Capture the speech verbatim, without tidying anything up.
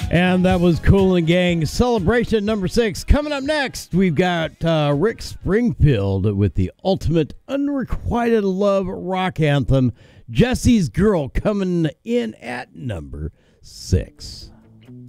And that was Kool and Gang Celebration number six. Coming up next, we've got uh, Rick Springfield with the ultimate unrequited love rock anthem, Jesse's Girl, coming in at number six.